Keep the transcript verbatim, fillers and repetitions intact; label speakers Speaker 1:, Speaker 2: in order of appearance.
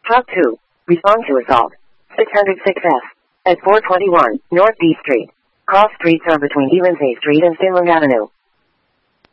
Speaker 1: Talk two. Respond to assault. six oh six F. At four twenty-one North D Street. Cross streets are between Lindsay Street and Finland Avenue.